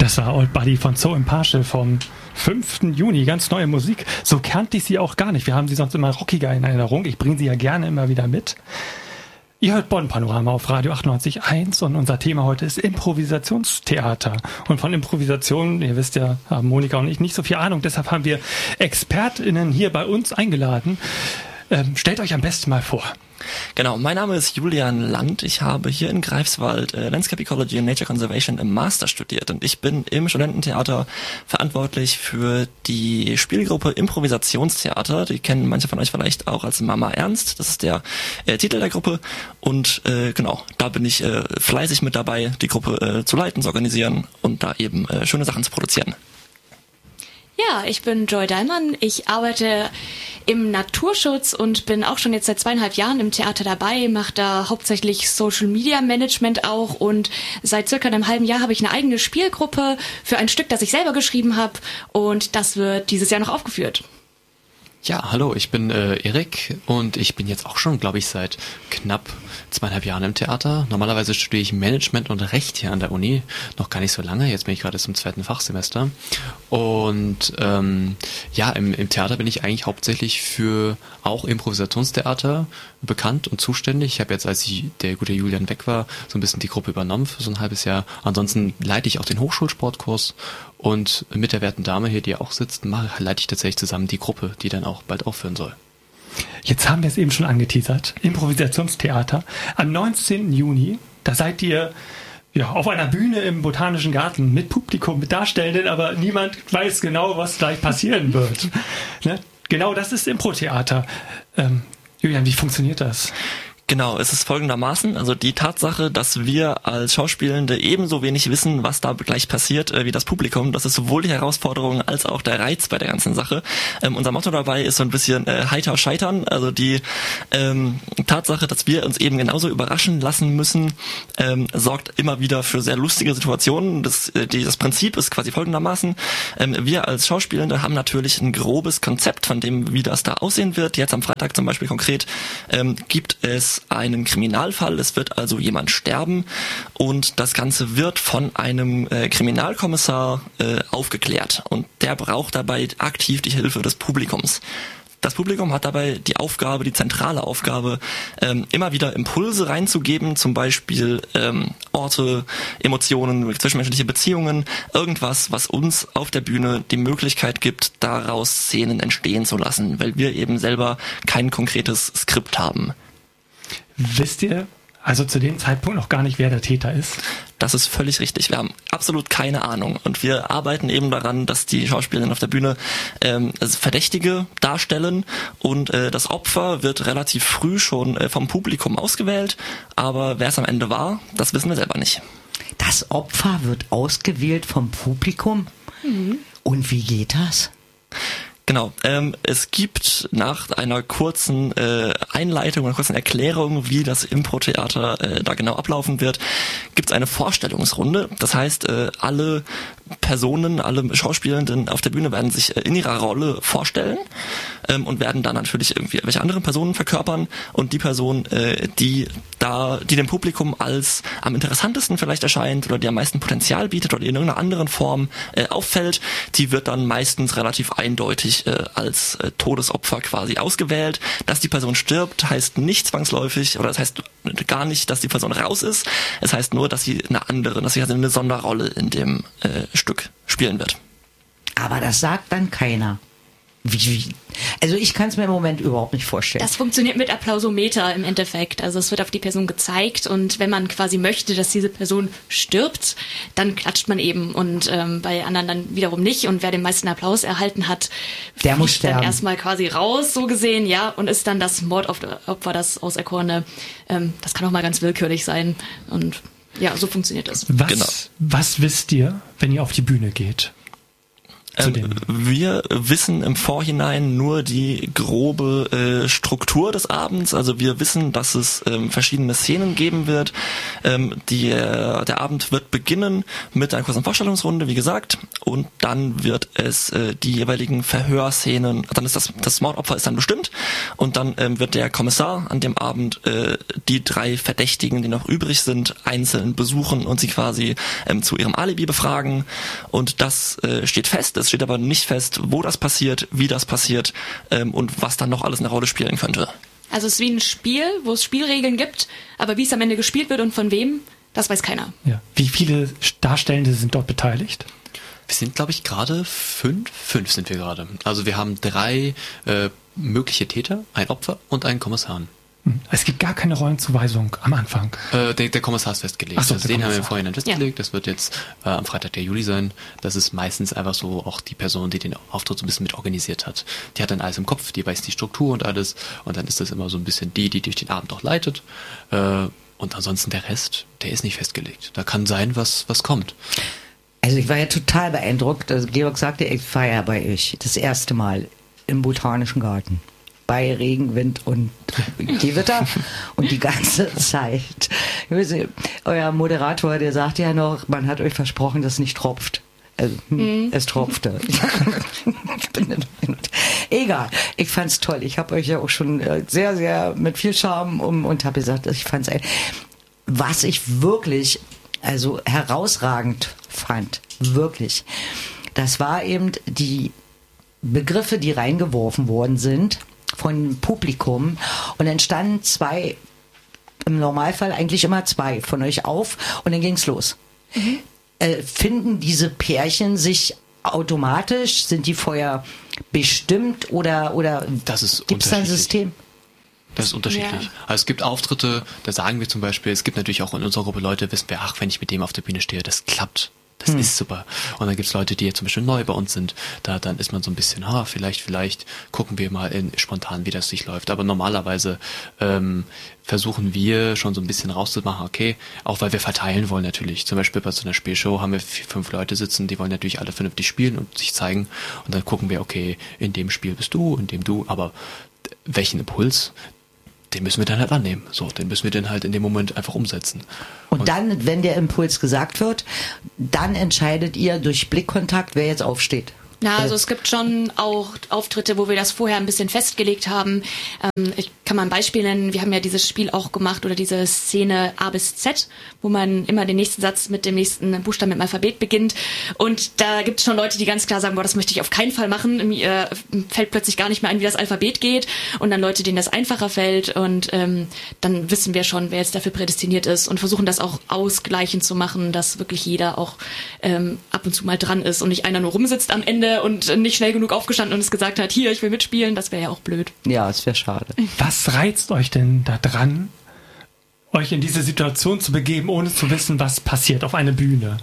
Das war Old Buddy von So Impartial vom 5. Juni, ganz neue Musik. So kannte ich sie auch gar nicht. Wir haben sie sonst immer rockiger in Erinnerung. Ich bringe sie ja gerne immer wieder mit. Ihr hört Bonn Panorama auf Radio 98.1 und unser Thema heute ist Improvisationstheater. Und von Improvisation, ihr wisst ja, haben Monika und ich nicht so viel Ahnung, deshalb haben wir ExpertInnen hier bei uns eingeladen. Stellt euch am besten mal vor. Genau, mein Name ist Julian Land. Ich habe hier in Greifswald Landscape Ecology and Nature Conservation im Master studiert und ich bin im Studententheater verantwortlich für die Spielgruppe Improvisationstheater. Die kennen manche von euch vielleicht auch als Mama Ernst. Das ist der Titel der Gruppe und genau, da bin ich fleißig mit dabei, die Gruppe zu leiten, zu organisieren und da eben schöne Sachen zu produzieren. Ja, ich bin Joy Dallmann. Ich arbeite im Naturschutz und bin auch schon jetzt seit 2,5 Jahren im Theater dabei, mache da hauptsächlich Social Media Management auch und seit circa einem halben Jahr habe ich eine eigene Spielgruppe für ein Stück, das ich selber geschrieben habe und das wird dieses Jahr noch aufgeführt. Ja, hallo, ich bin Erik und ich bin jetzt auch schon, glaube ich, seit knapp 2,5 Jahren im Theater. Normalerweise studiere ich Management und Recht hier an der Uni, noch gar nicht so lange, jetzt bin ich gerade im 2. Fachsemester. Und ja, im Theater bin ich eigentlich hauptsächlich für auch Improvisationstheater bekannt und zuständig. Ich habe jetzt, als der gute Julian weg war, so ein bisschen die Gruppe übernommen für so ein halbes Jahr. Ansonsten leite ich auch den Hochschulsportkurs und mit der werten Dame hier, die auch sitzt, leite ich tatsächlich zusammen die Gruppe, die dann auch bald aufhören soll. Jetzt haben wir es eben schon angeteasert. Improvisationstheater. Am 19. Juni, da seid ihr ja auf einer Bühne im Botanischen Garten mit Publikum, mit Darstellenden, aber niemand weiß genau, was gleich passieren wird. Ne? Genau, das ist Impro-Theater. Julian, wie funktioniert das? Genau, es ist folgendermaßen, also die Tatsache, dass wir als Schauspielende ebenso wenig wissen, was da gleich passiert, wie das Publikum, das ist sowohl die Herausforderung als auch der Reiz bei der ganzen Sache. Unser Motto dabei ist so ein bisschen heiter scheitern, also die Tatsache, dass wir uns eben genauso überraschen lassen müssen, sorgt immer wieder für sehr lustige Situationen. Das Prinzip ist quasi folgendermaßen, wir als Schauspielende haben natürlich ein grobes Konzept von dem, wie das da aussehen wird. Jetzt am Freitag zum Beispiel konkret gibt es einen Kriminalfall, es wird also jemand sterben und das Ganze wird von einem Kriminalkommissar aufgeklärt und der braucht dabei aktiv die Hilfe des Publikums. Das Publikum hat dabei die Aufgabe, die zentrale Aufgabe, immer wieder Impulse reinzugeben, zum Beispiel Orte, Emotionen, zwischenmenschliche Beziehungen, irgendwas, was uns auf der Bühne die Möglichkeit gibt, daraus Szenen entstehen zu lassen, weil wir eben selber kein konkretes Skript haben. Wisst ihr also zu dem Zeitpunkt noch gar nicht, wer der Täter ist? Das ist völlig richtig. Wir haben absolut keine Ahnung. Und wir arbeiten eben daran, dass die Schauspielerinnen auf der Bühne Verdächtige darstellen. Und das Opfer wird relativ früh schon vom Publikum ausgewählt. Aber wer es am Ende war, das wissen wir selber nicht. Das Opfer wird ausgewählt vom Publikum? Mhm. Und wie geht das? Genau, es gibt nach einer kurzen Einleitung, einer kurzen Erklärung, wie das Impro-Theater da genau ablaufen wird, gibt es eine Vorstellungsrunde. Das heißt, alle Personen, alle Schauspielenden auf der Bühne werden sich in ihrer Rolle vorstellen und werden dann natürlich irgendwie welche anderen Personen verkörpern und die Person, die dem Publikum als am interessantesten vielleicht erscheint oder die am meisten Potenzial bietet oder in irgendeiner anderen Form auffällt, die wird dann meistens relativ eindeutig als Todesopfer quasi ausgewählt. Dass die Person stirbt, heißt nicht zwangsläufig, oder das heißt gar nicht, dass die Person raus ist. Es heißt nur, dass sie eine Sonderrolle in dem Stück spielen wird. Aber das sagt dann keiner. Also ich kann es mir im Moment überhaupt nicht vorstellen. Das funktioniert mit Applausometer im Endeffekt. Also es wird auf die Person gezeigt und wenn man quasi möchte, dass diese Person stirbt, dann klatscht man eben und bei anderen dann wiederum nicht. Und wer den meisten Applaus erhalten hat, der muss sterben. Dann erstmal quasi raus, so gesehen, ja, und ist dann das Mordopfer, das Auserkorene. Das kann auch mal ganz willkürlich sein und ja, so funktioniert das. Was wisst ihr, wenn ihr auf die Bühne geht? Wir wissen im Vorhinein nur die grobe Struktur des Abends. Also wir wissen, dass es verschiedene Szenen geben wird. Der Abend wird beginnen mit einer kurzen Vorstellungsrunde, wie gesagt, und dann wird es die jeweiligen Verhörszenen, dann ist das Mordopfer ist dann bestimmt und dann wird der Kommissar an dem Abend die 3 Verdächtigen, die noch übrig sind, einzeln besuchen und sie quasi zu ihrem Alibi befragen. Und das steht fest. Es steht aber nicht fest, wo das passiert, wie das passiert und was dann noch alles eine Rolle spielen könnte. Also es ist wie ein Spiel, wo es Spielregeln gibt, aber wie es am Ende gespielt wird und von wem, das weiß keiner. Ja. Wie viele Darstellende sind dort beteiligt? Wir sind, glaube ich, gerade 5 sind wir gerade. Also wir haben 3 mögliche Täter, ein Opfer und einen Kommissaren. Es gibt gar keine Rollenzuweisung am Anfang. Der Kommissar ist festgelegt. Ach so, also den haben wir im Vorhinein festgelegt. Ja. Das wird jetzt am Freitag der Juli sein. Das ist meistens einfach so auch die Person, die den Auftritt so ein bisschen mit organisiert hat. Die hat dann alles im Kopf, die weiß die Struktur und alles. Und dann ist das immer so ein bisschen die durch den Abend auch leitet. Und ansonsten der Rest, der ist nicht festgelegt. Da kann sein, was kommt. Also ich war ja total beeindruckt. Also Georg sagte, ich war ja bei euch das erste Mal im Botanischen Garten. Bei Regen, Wind und Gewitter und die ganze Zeit. Euer Moderator, der sagte ja noch, man hat euch versprochen, dass es nicht tropft. Also, es tropfte. Egal, ich fand's toll. Ich habe euch ja auch schon sehr, sehr mit viel Charme und habe gesagt, ich fand's was ich wirklich herausragend fand, wirklich, das war eben die Begriffe, die reingeworfen worden sind von Publikum und dann standen 2, im Normalfall eigentlich immer 2 von euch auf und dann ging's los. Finden diese Pärchen sich automatisch, sind die vorher bestimmt oder das ist gibt's da ein System? Das ist unterschiedlich. Ja. Also es gibt Auftritte, da sagen wir zum Beispiel, es gibt natürlich auch in unserer Gruppe Leute, wissen wir, wenn ich mit dem auf der Bühne stehe, das klappt. Das ist super. Und dann gibt's Leute, die jetzt zum Beispiel neu bei uns sind. Dann ist man so ein bisschen, vielleicht gucken wir mal spontan, wie das sich läuft. Aber normalerweise versuchen wir schon so ein bisschen rauszumachen, okay, auch weil wir verteilen wollen natürlich. Zum Beispiel bei so einer Spielshow haben wir 5 Leute sitzen, die wollen natürlich alle vernünftig spielen und sich zeigen. Und dann gucken wir, okay, in dem Spiel bist du, in dem du, aber welchen Impuls, den müssen wir dann halt annehmen. So, den müssen wir dann halt in dem Moment einfach umsetzen. Und dann, wenn der Impuls gesagt wird, dann entscheidet ihr durch Blickkontakt, wer jetzt aufsteht. Na, also es gibt schon auch Auftritte, wo wir das vorher ein bisschen festgelegt haben. Ich kann mal ein Beispiel nennen. Wir haben ja dieses Spiel auch gemacht oder diese Szene A bis Z, wo man immer den nächsten Satz mit dem nächsten Buchstaben im Alphabet beginnt. Und da gibt es schon Leute, die ganz klar sagen, das möchte ich auf keinen Fall machen. Mir fällt plötzlich gar nicht mehr ein, wie das Alphabet geht. Und dann Leute, denen das einfacher fällt. Und dann wissen wir schon, wer jetzt dafür prädestiniert ist und versuchen das auch ausgleichend zu machen, dass wirklich jeder auch ab und zu mal dran ist und nicht einer nur rumsitzt am Ende und nicht schnell genug aufgestanden und es gesagt hat, hier, ich will mitspielen, das wäre ja auch blöd. Ja, es wäre schade. Was reizt euch denn da dran, euch in diese Situation zu begeben, ohne zu wissen, was passiert auf einer Bühne?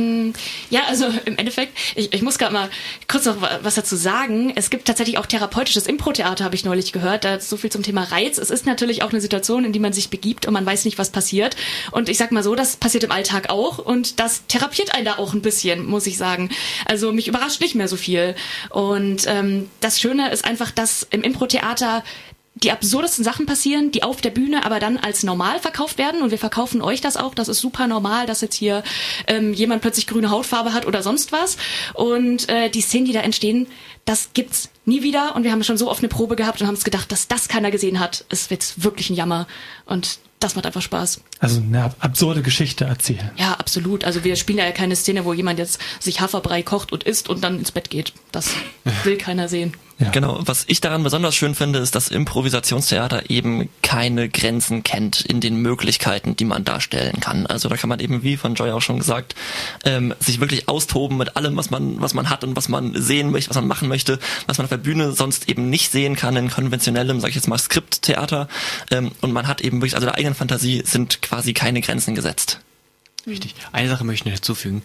Ja, also im Endeffekt, ich muss gerade mal kurz noch was dazu sagen. Es gibt tatsächlich auch therapeutisches Impro-Theater, habe ich neulich gehört. Da ist so viel zum Thema Reiz. Es ist natürlich auch eine Situation, in die man sich begibt und man weiß nicht, was passiert. Und ich sag mal so, das passiert im Alltag auch und das therapiert einen da auch ein bisschen, muss ich sagen. Also mich überrascht nicht mehr so viel. Und das Schöne ist einfach, dass im Impro-Theater die absurdesten Sachen passieren, die auf der Bühne aber dann als normal verkauft werden und wir verkaufen euch das auch. Das ist super normal, dass jetzt hier jemand plötzlich grüne Hautfarbe hat oder sonst was. Und die Szenen, die da entstehen, das gibt's nie wieder. Und wir haben schon so oft eine Probe gehabt und haben uns gedacht, dass das keiner gesehen hat. Es wird wirklich ein Jammer. Und das macht einfach Spaß. Also eine absurde Geschichte erzählen. Ja, absolut. Also wir spielen ja keine Szene, wo jemand jetzt sich Haferbrei kocht und isst und dann ins Bett geht. Das will keiner sehen. Ja. Genau, was ich daran besonders schön finde, ist, dass Improvisationstheater eben keine Grenzen kennt in den Möglichkeiten, die man darstellen kann. Also da kann man eben, wie von Joy auch schon gesagt, sich wirklich austoben mit allem, was man hat und was man sehen möchte, was man machen möchte, was man auf der Bühne sonst eben nicht sehen kann in konventionellem, sag ich jetzt mal, Skripttheater. Und man hat eben wirklich, also der eigenen Fantasie sind quasi keine Grenzen gesetzt. Richtig. Eine Sache möchte ich noch hinzufügen.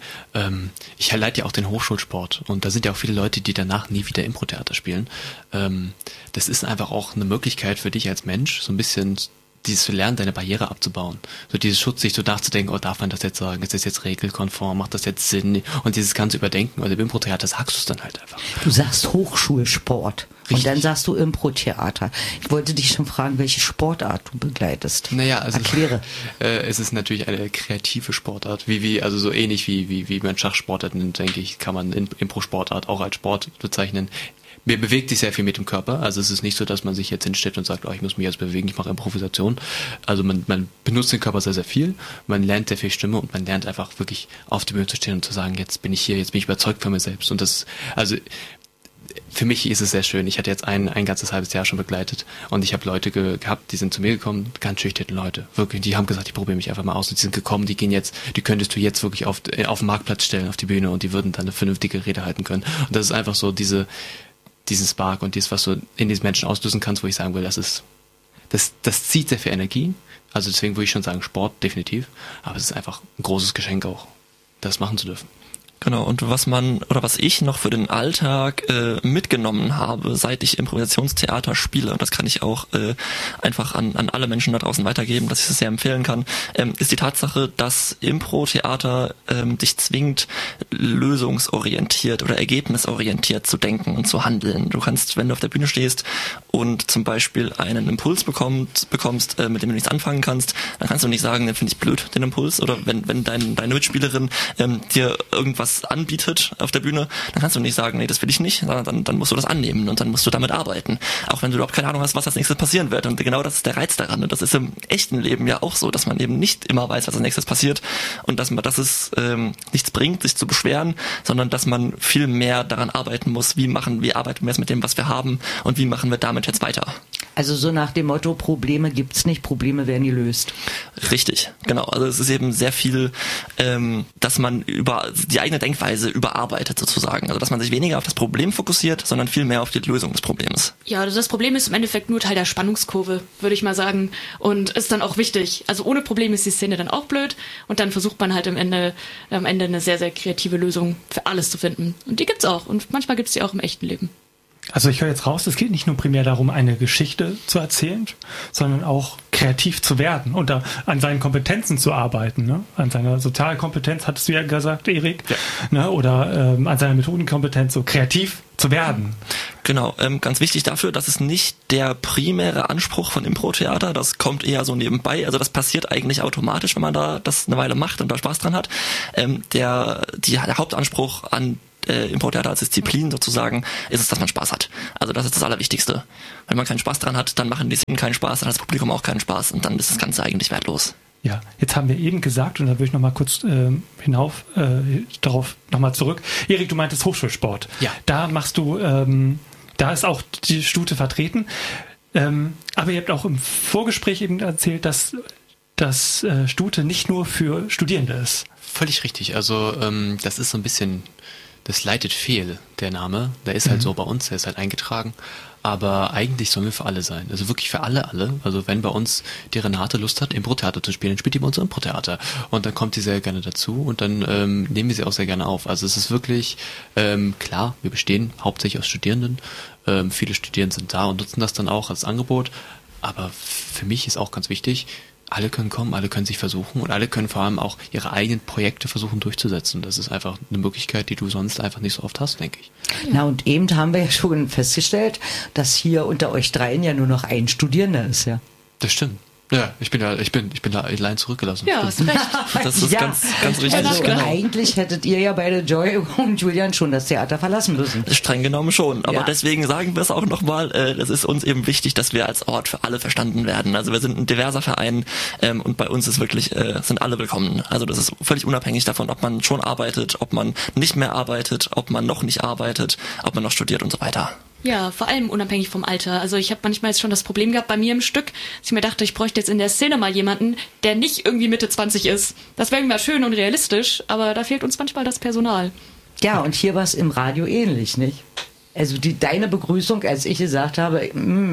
Ich leite ja auch den Hochschulsport und da sind ja auch viele Leute, die danach nie wieder Impro-Theater spielen. Das ist einfach auch eine Möglichkeit für dich als Mensch, so ein bisschen dieses zu lernen, deine Barriere abzubauen. So dieses Schutz, sich so nachzudenken, darf man das jetzt sagen? Ist das jetzt regelkonform? Macht das jetzt Sinn? Und dieses ganze Überdenken. Und im Impro-Theater sagst du es dann halt einfach. Du sagst Hochschulsport. Richtig. Und dann sagst du Impro-Theater. Ich wollte dich schon fragen, welche Sportart du begleitest. Naja, also erkläre. Es ist natürlich eine kreative Sportart, also so ähnlich wie man Schachsportart nennt, denke ich, kann man Impro-Sportart auch als Sport bezeichnen. Mir bewegt sich sehr viel mit dem Körper, also es ist nicht so, dass man sich jetzt hinstellt und sagt, ich muss mich jetzt bewegen, ich mache Improvisation. Also man benutzt den Körper sehr, sehr viel, man lernt sehr viel Stimme und man lernt einfach wirklich auf der Bühne zu stehen und zu sagen, jetzt bin ich hier, jetzt bin ich überzeugt von mir selbst. Und das, also für mich ist es sehr schön. Ich hatte jetzt ein ganzes halbes Jahr schon begleitet und ich habe Leute gehabt, die sind zu mir gekommen, ganz schüchterne Leute, wirklich, die haben gesagt, ich probiere mich einfach mal aus und die sind gekommen, die könntest du jetzt wirklich auf den Marktplatz stellen, auf die Bühne und die würden dann eine vernünftige Rede halten können. Und das ist einfach so diesen Spark und was du in diesen Menschen auslösen kannst, wo ich sagen will, das zieht sehr viel Energie, also deswegen würde ich schon sagen Sport, definitiv, aber es ist einfach ein großes Geschenk auch, das machen zu dürfen. Genau, und was ich noch für den Alltag mitgenommen habe, seit ich Improvisationstheater spiele, und das kann ich auch einfach an alle Menschen da draußen weitergeben, dass ich es sehr empfehlen kann, ist die Tatsache, dass Impro-Theater dich zwingt, lösungsorientiert oder ergebnisorientiert zu denken und zu handeln. Du kannst, wenn du auf der Bühne stehst und zum Beispiel einen Impuls bekommst, mit dem du nichts anfangen kannst, dann kannst du nicht sagen, den finde ich blöd, den Impuls, oder wenn deine Mitspielerin dir irgendwas anbietet auf der Bühne, dann kannst du nicht sagen, nee, das will ich nicht, sondern dann musst du das annehmen und dann musst du damit arbeiten. Auch wenn du überhaupt keine Ahnung hast, was als nächstes passieren wird. Und genau das ist der Reiz daran. Und das ist im echten Leben ja auch so, dass man eben nicht immer weiß, was als nächstes passiert und dass es nichts bringt, sich zu beschweren, sondern dass man viel mehr daran arbeiten muss, wie arbeiten wir jetzt mit dem, was wir haben und wie machen wir damit jetzt weiter. Also so nach dem Motto, Probleme gibt's nicht, Probleme werden gelöst. Richtig, genau. Also es ist eben sehr viel, dass man über die eigene Denkweise überarbeitet sozusagen. Also dass man sich weniger auf das Problem fokussiert, sondern viel mehr auf die Lösung des Problems. Ja, also das Problem ist im Endeffekt nur Teil der Spannungskurve, würde ich mal sagen. Und ist dann auch wichtig. Also ohne Problem ist die Szene dann auch blöd. Und dann versucht man halt am Ende eine sehr, sehr kreative Lösung für alles zu finden. Und die gibt's auch. Und manchmal gibt's die auch im echten Leben. Also ich höre jetzt raus, es geht nicht nur primär darum, eine Geschichte zu erzählen, sondern auch kreativ zu werden und an seinen Kompetenzen zu arbeiten. Ne? An seiner Sozialkompetenz, hattest du ja gesagt, Erik, ja. Ne? Oder an seiner Methodenkompetenz, so kreativ zu werden. Genau, ganz wichtig dafür, das ist nicht der primäre Anspruch von Impro-Theater, das kommt eher so nebenbei, also das passiert eigentlich automatisch, wenn man da das eine Weile macht und da Spaß dran hat. Der Hauptanspruch an Impro-Theater als Disziplin sozusagen, ist es, dass man Spaß hat. Also das ist das Allerwichtigste. Wenn man keinen Spaß dran hat, dann machen die Szenen keinen Spaß, dann hat das Publikum auch keinen Spaß und dann ist das Ganze eigentlich wertlos. Ja, jetzt haben wir eben gesagt, und da würde ich noch mal kurz darauf nochmal zurück. Erik, du meintest Hochschulsport. Ja. Da machst du, da ist auch die Stute vertreten. Aber ihr habt auch im Vorgespräch eben erzählt, dass Stute nicht nur für Studierende ist. Völlig richtig. Also das ist so ein bisschen, das leitet fehl, der Name. Der ist halt so bei uns, der ist halt eingetragen. Aber eigentlich sollen wir für alle sein. Also wirklich für alle. Also wenn bei uns die Renate Lust hat, Impro-Theater zu spielen, dann spielt die bei uns Impro-Theater. Und dann kommt die sehr gerne dazu und dann nehmen wir sie auch sehr gerne auf. Also es ist wirklich, klar, wir bestehen hauptsächlich aus Studierenden. Viele Studierende sind da und nutzen das dann auch als Angebot. Aber für mich ist auch ganz wichtig, alle können kommen, alle können sich versuchen und alle können vor allem auch ihre eigenen Projekte versuchen durchzusetzen. Das ist einfach eine Möglichkeit, die du sonst einfach nicht so oft hast, denke ich. Na, und eben haben wir ja schon festgestellt, dass hier unter euch dreien ja nur noch ein Studierender ist, ja. Das stimmt. Ja, ich bin da allein zurückgelassen. Ja, hast recht. Das ist ganz richtig. Also eigentlich hättet ihr ja beide, Joy und Julian, schon das Theater verlassen müssen. Streng genommen schon. Aber deswegen sagen wir es auch nochmal, es ist uns eben wichtig, dass wir als Ort für alle verstanden werden. Also wir sind ein diverser Verein und bei uns ist wirklich, sind alle willkommen. Also das ist völlig unabhängig davon, ob man schon arbeitet, ob man nicht mehr arbeitet, ob man noch nicht arbeitet, ob man noch studiert und so weiter. Ja, vor allem unabhängig vom Alter. Also ich habe manchmal jetzt schon das Problem gehabt bei mir im Stück, dass ich mir dachte, ich bräuchte jetzt in der Szene mal jemanden, der nicht irgendwie Mitte 20 ist. Das wäre mal schön und realistisch, aber da fehlt uns manchmal das Personal. Ja, und hier war es im Radio ähnlich, nicht? Also deine Begrüßung, als ich gesagt habe,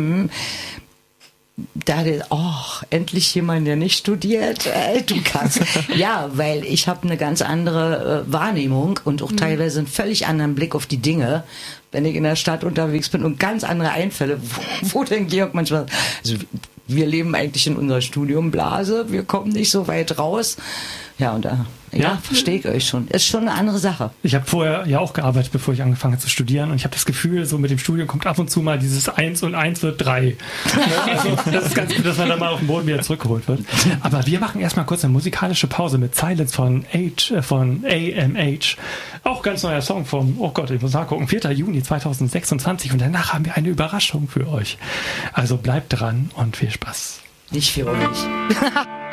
da endlich jemand, der nicht studiert, du kannst. Ja, weil ich habe eine ganz andere Wahrnehmung und auch teilweise einen völlig anderen Blick auf die Dinge, wenn ich in der Stadt unterwegs bin und ganz andere Einfälle, wo denn Georg manchmal, also wir leben eigentlich in unserer Studiumblase, wir kommen nicht so weit raus. Ja, und ja, verstehe ich euch schon. Ist schon eine andere Sache. Ich habe vorher ja auch gearbeitet, bevor ich angefangen habe zu studieren. Und ich habe das Gefühl, so mit dem Studium kommt ab und zu mal dieses 1 und 1 wird 3. Also, das ist ganz gut, dass man da mal auf den Boden wieder zurückgeholt wird. Aber wir machen erstmal kurz eine musikalische Pause mit Silence von AMH. Auch ganz neuer Song vom, oh Gott, ich muss nachgucken, 4. Juni 2026. Und danach haben wir eine Überraschung für euch. Also bleibt dran und viel Spaß. Nicht für euch.